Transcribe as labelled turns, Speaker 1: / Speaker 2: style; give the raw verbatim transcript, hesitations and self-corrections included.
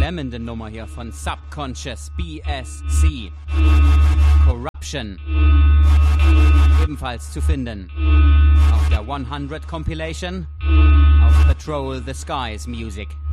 Speaker 1: beklemmende Nummer hier von Subconscious B S C. Corruption. Ebenfalls zu finden auf der hundert Compilation auf Patrol the Skies Music.